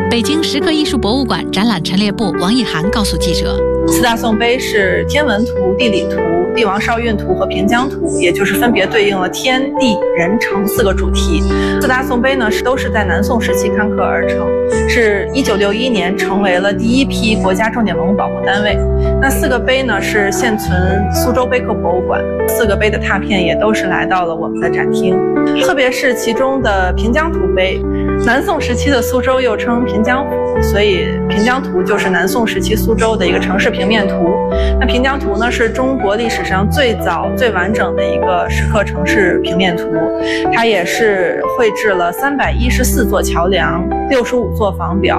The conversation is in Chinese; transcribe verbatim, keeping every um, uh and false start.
北京石刻艺术博物馆展览陈列部王以涵告诉记者， 四大宋碑是天文图、地理图、帝王少运图和平江图，也就是分别对应了天地人城四个主题。四大宋碑呢是都是在南宋时期刊刻而成，是一九六一年成为了第一批国家重点文物保护单位。那四个碑呢是现存苏州碑刻博物馆，四个碑的拓片也都是来到了我们的展厅，特别是其中的平江图碑。南宋时期的苏州又称平江府，所以平江图就是南宋时期苏州的一个城市平面图。那平江图呢是中国历史上最早最完整的一个石刻城市平面图，它也是绘制了三百一十四座桥梁、六十五座房表、